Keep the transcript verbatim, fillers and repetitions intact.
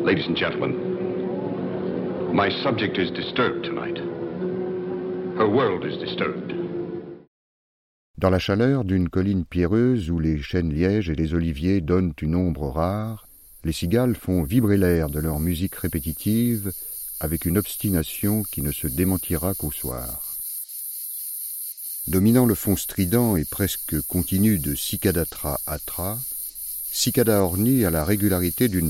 Ladies and gentlemen, my subject is disturbed tonight. Her world is disturbed. Dans la chaleur d'une colline pierreuse où les chênes lièges et les oliviers donnent une ombre rare, les cigales font vibrer l'air de leur musique répétitive avec une obstination qui ne se démentira qu'au soir. Dominant le fond strident et presque continu de Cicadatra Atra, Cicada ornie à la régularité d'une